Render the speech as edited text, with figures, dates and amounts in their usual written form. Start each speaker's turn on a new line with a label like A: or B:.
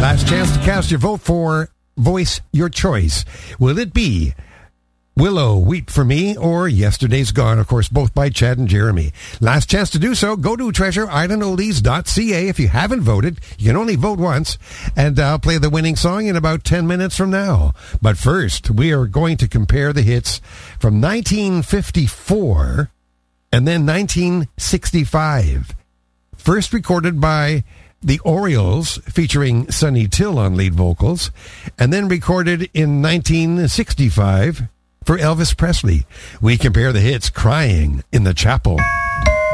A: Last chance to cast your vote for Voice Your Choice. Will it be Willow, Weep for Me, or Yesterday's Gone? Of course, both by Chad and Jeremy. Last chance to do so. Go to treasureislandoldies.ca. If you haven't voted, you can only vote once. And I'll play the winning song in about 10 minutes from now. But first, we are going to compare the hits from 1954 and then 1965. First recorded by the Orioles, featuring Sonny Till on lead vocals, and then recorded in 1965 for Elvis Presley. We compare the hits Crying in the Chapel.